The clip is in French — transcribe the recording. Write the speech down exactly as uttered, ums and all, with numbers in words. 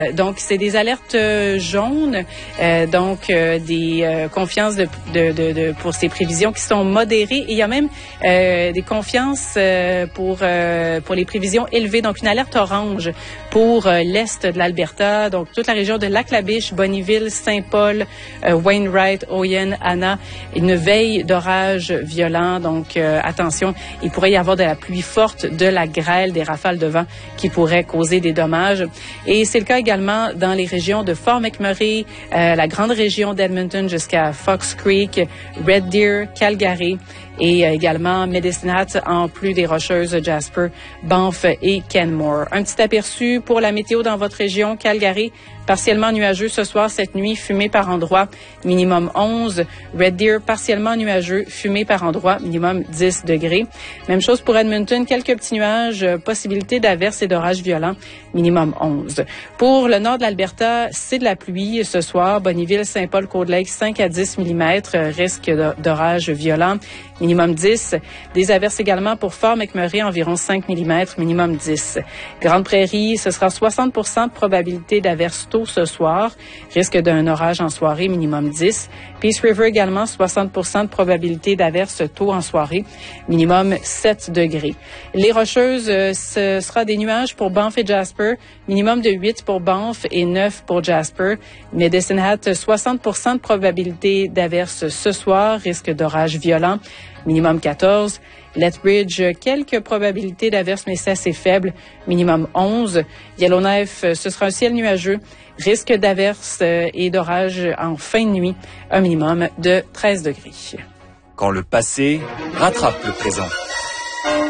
Donc, c'est des alertes euh, jaunes, euh, donc euh, des euh, confiances de, de, de, de, pour ces prévisions qui sont modérées. Et il y a même euh, des confiances euh, pour, euh, pour les prévisions élevées. Donc, une alerte orange pour euh, l'est de l'Alberta, donc toute la région de Lac-La-Biche, Bonnyville, Saint-Paul, euh, Wainwright, Oyen, Anna. Une veille d'orage violent. Donc, euh, attention, il pourrait y avoir de la pluie forte, de la grêle, des rafales de vent qui pourraient causer des dommages. Et c'est le cas également également dans les régions de Fort McMurray, euh, la grande région d'Edmonton jusqu'à Fox Creek, Red Deer, Calgary et euh, également Medicine Hat en plus des Rocheuses, Jasper, Banff et Kenmore. Un petit aperçu pour la météo dans votre région, Calgary, partiellement nuageux ce soir, cette nuit, fumée par endroits, minimum onze. Red Deer, partiellement nuageux, fumée par endroits, minimum dix degrés. Même chose pour Edmonton, quelques petits nuages, possibilité d'averses et d'orages violents, minimum onze. Pour le nord de l'Alberta, c'est de la pluie ce soir. Bonnyville, Saint-Paul, Cold Lake, cinq à dix millimètres, risque d'orages violents, minimum dix. Des averses également pour Fort McMurray, environ cinq millimètres, minimum dix. Grande Prairie, ce sera soixante pour cent de probabilité d'averses tôt ce soir, risque d'un orage en soirée, minimum dix. Peace River également, soixante pour cent de probabilité d'averses tôt en soirée, minimum sept degrés. Les Rocheuses, euh, ce sera des nuages pour Banff et Jasper, minimum de huit pour Banff et neuf pour Jasper. Medicine Hat, soixante pour cent de probabilité d'averses ce soir, risque d'orage violent, minimum quatorze. Lethbridge, quelques probabilités d'averses, mais c'est assez faible, minimum onze. Yellowknife, ce sera un ciel nuageux, risque d'averses et d'orages en fin de nuit, un minimum de treize degrés. Quand le passé rattrape le présent.